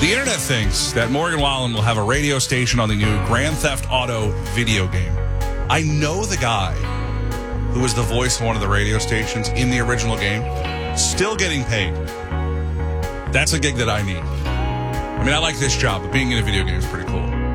The internet thinks that Morgan Wallen will have a radio station on the new Grand Theft Auto video game. I know the guy who was the voice of one of the radio stations in the original game, still getting paid. That's a gig that I need. I mean, I like this job, but being in a video game is pretty cool.